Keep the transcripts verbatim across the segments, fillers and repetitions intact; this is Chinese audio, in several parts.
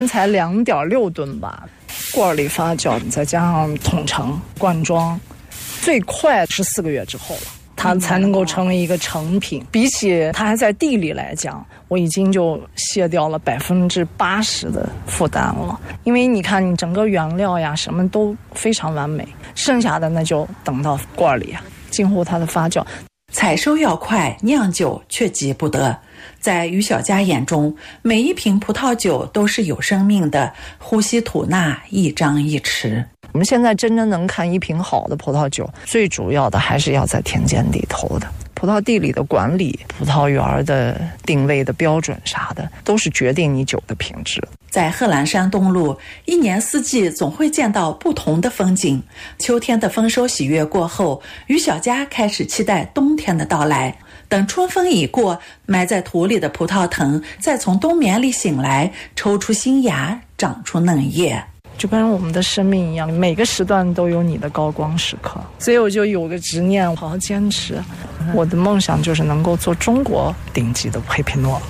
才两点六吨吧。罐里发酵，再加上桶盛灌装，最快十四个月之后了，它才能够成为一个成品。比起它还在地里来讲，我已经就卸掉了百分之八十的负担了。因为你看，你整个原料呀什么都非常完美，剩下的那就等到罐里啊，今后它的发酵。 采收要快，酿酒却急不得。在于小佳眼中，每一瓶葡萄酒都是有生命的，呼吸吐纳，一张一弛。 我们现在真正能看一瓶好的葡萄酒，最主要的还是要在田间地头的。葡萄地里的管理，葡萄园的定位的标准啥的，都是决定你酒的品质。 在贺兰山东路，一年四季总会见到不同的风景。秋天的丰收喜悦过后，于小佳开始期待冬天的到来。等春风已过，埋在土里的葡萄藤再从冬眠里醒来，抽出新芽，长出嫩叶。 就跟我们的生命一样，每个时段都有你的高光时刻，所以我就有个执念，好好坚持。我的梦想就是能够做中国顶级的佩皮诺。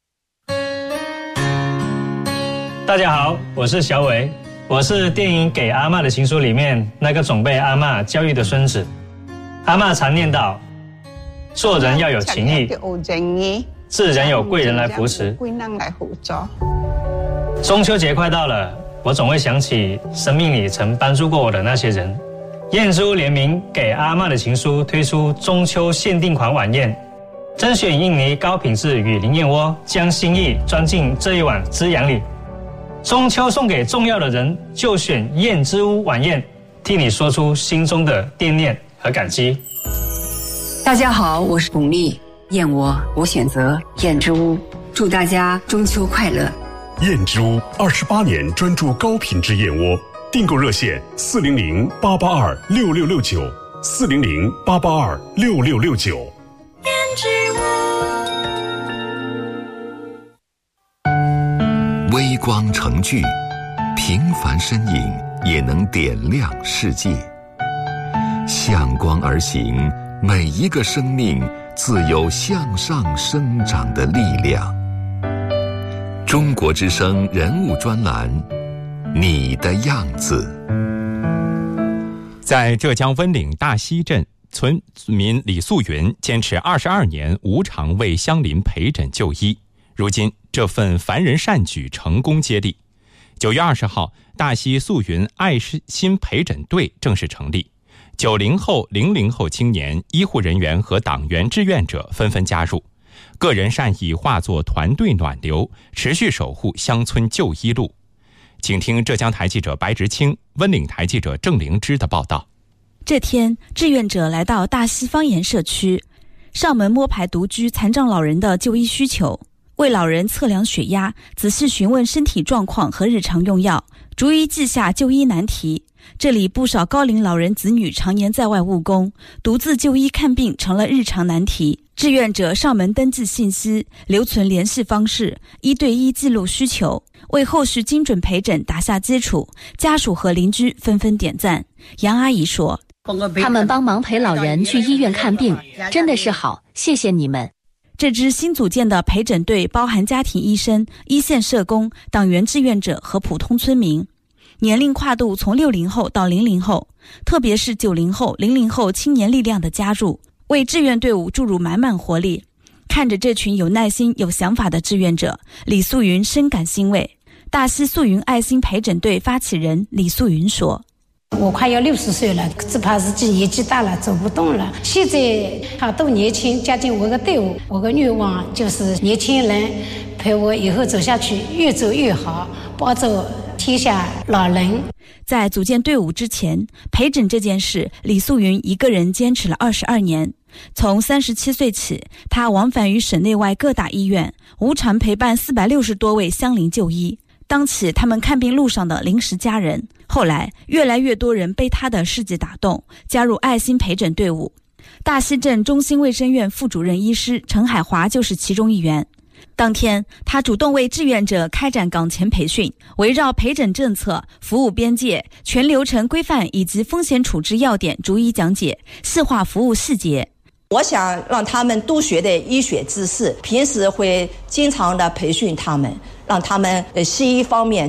大家好，我是小伟，我是电影《给阿嬷的情书》里面那个总被阿嬷教育的孙子。阿嬷常念叨，做人要有情义，自然有贵人来扶持。中秋节快到了，我总会想起生命里曾帮助过我的那些人。燕之屋联名《给阿嬷的情书》推出中秋限定款晚宴，甄选印尼高品质雨林燕窝，将心意装进这一碗滋养里。中秋送给重要的人，就选燕之屋晚宴，替你说出心中的惦念和感激。 大家好，我是巩俐，燕窝我选择燕之屋，祝大家中秋快乐。 燕之屋二十八年专注高品质燕窝，订购热线四零零八八二六六六九，四零零八八二六六六九。 燕之屋，微光成炬，平凡身影也能点亮世界。向光而行，每一个生命自有向上生长的力量。中国之声人物专栏，你的样子。 在浙江温岭大溪镇，村民李素云坚持二十二年无偿为乡邻陪诊就医，如今这份凡人善举成功接力。九月二十号，大溪素云爱心陪诊队正式成立，九零后、零零后青年、医护人员和党员志愿者纷纷加入，个人善意化作团队暖流，持续守护乡村就医路。请听浙江台记者白直清、温岭台记者郑灵芝的报道。 这天，志愿者来到大溪方言社区，上门摸排独居残障老人的就医需求，为老人测量血压，仔细询问身体状况和日常用药，逐一记下就医难题。这里不少高龄老人子女常年在外务工，独自就医看病成了日常难题。志愿者上门登记信息，留存联系方式，一对一记录需求，为后续精准陪诊打下基础。家属和邻居纷纷点赞。杨阿姨说， 他们帮忙陪老人去医院看病，真的是好，谢谢你们。 这支新组建的陪诊队包含家庭医生、一线社工、党员志愿者和普通村民，年龄跨度从六零后到零零后，特别是九零后、零零后青年力量的加入，为志愿队伍注入满满活力。看着这群有耐心、有想法的志愿者，李素云深感欣慰。大溪素云爱心陪诊队发起人李素云说， 我快要六十岁了，只怕自己年纪大了，走不动了。现在他都年轻，加进我个队伍，我个愿望就是年轻人陪我以后走下去，越走越好，帮助天下老人。 在组建队伍之前，陪诊这件事，李素云一个人坚持了二十二年。从三十七岁起，他往返于省内外各大医院，无偿陪伴四百六十多位乡邻就医，当起他们看病路上的临时家人。后来，越来越多人被他的事迹打动，加入爱心陪诊队伍。大溪镇中心卫生院副主任医师陈海华就是其中一员。当天，他主动为志愿者开展岗前培训，围绕陪诊政策、服务边界、全流程规范以及风险处置要点逐一讲解，细化服务细节。 我想让他们多学的医学知识，平时会经常的培训他们，让他们呃西医方面